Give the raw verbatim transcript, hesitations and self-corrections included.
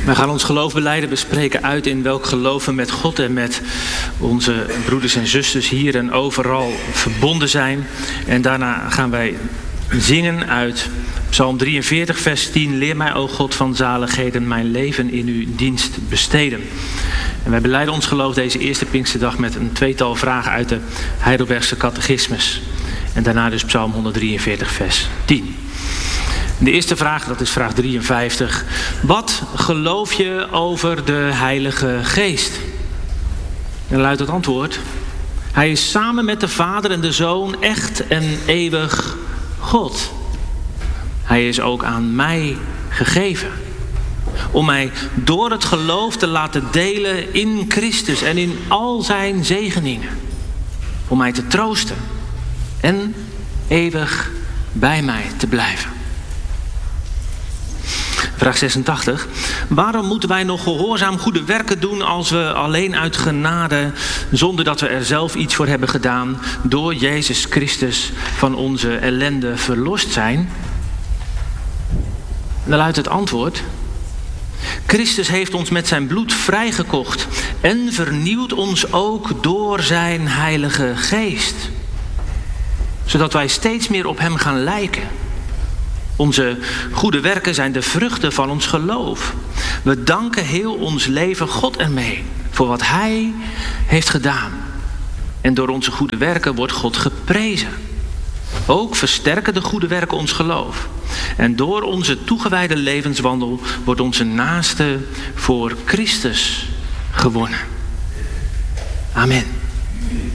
We gaan ons geloof belijden. We spreken uit in welk geloof we met God en met onze broeders en zusters hier en overal verbonden zijn. En daarna gaan wij zingen uit Psalm drieënveertig, vers tien. Leer mij, o God van zaligheden, mijn leven in uw dienst besteden. En wij belijden ons geloof deze eerste Pinksterdag met een tweetal vragen uit de Heidelbergse catechismus. En daarna dus Psalm honderddrieënveertig, vers tien. De eerste vraag, dat is vraag drieënvijftig. Wat geloof je over de Heilige Geest? En luidt het antwoord: Hij is samen met de Vader en de Zoon echt en eeuwig God. Hij is ook aan mij gegeven, om mij door het geloof te laten delen in Christus en in al zijn zegeningen. Om mij te troosten en eeuwig bij mij te blijven. Vraag zesentachtig. Waarom moeten wij nog gehoorzaam goede werken doen als we alleen uit genade, zonder dat we er zelf iets voor hebben gedaan, door Jezus Christus van onze ellende verlost zijn? Dan luidt het antwoord: Christus heeft ons met zijn bloed vrijgekocht en vernieuwt ons ook door zijn Heilige Geest, zodat wij steeds meer op hem gaan lijken. Onze goede werken zijn de vruchten van ons geloof. We danken heel ons leven God ermee voor wat hij heeft gedaan. En door onze goede werken wordt God geprezen. Ook versterken de goede werken ons geloof. En door onze toegewijde levenswandel wordt onze naaste voor Christus gewonnen. Amen.